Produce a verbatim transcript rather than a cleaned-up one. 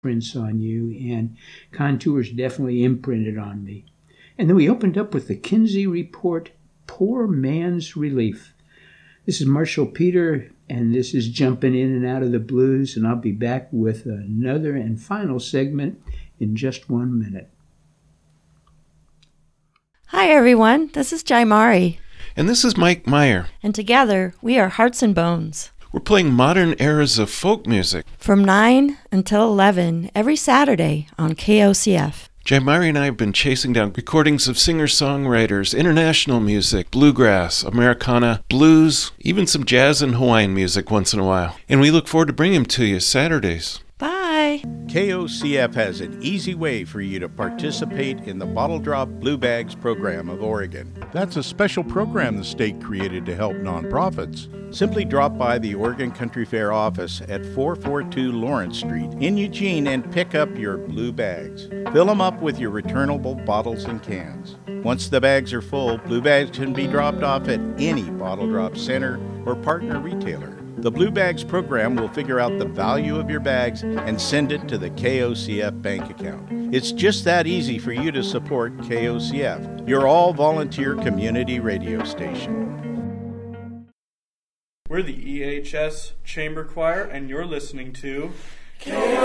prints on you, and Contours definitely imprinted on me. And then we opened up with the Kinsey Report, Poor Man's Relief. This is Marshall Peter, and this is Jumping In and Out of the Blues, and I'll be back with another and final segment in just one minute. Hi everyone, this is Jai Mari. And this is Mike Meyer. And together, we are Hearts and Bones. We're playing modern eras of folk music. From nine until eleven, every Saturday on K O C F. Jai Mari and I have been chasing down recordings of singer-songwriters, international music, bluegrass, Americana, blues, even some jazz and Hawaiian music once in a while. And we look forward to bringing them to you Saturdays. Bye! K O C F has an easy way for you to participate in the Bottle Drop Blue Bags program of Oregon. That's a special program the state created to help nonprofits. Simply drop by the Oregon Country Fair office at four forty-two Lawrence Street in Eugene and pick up your blue bags. Fill them up with your returnable bottles and cans. Once the bags are full, blue bags can be dropped off at any Bottle Drop center or partner retailer. The Blue Bags program will figure out the value of your bags and send it to the K O C F bank account. It's just that easy for you to support K O C F, your all-volunteer community radio station. We're the E H S Chamber Choir, and you're listening to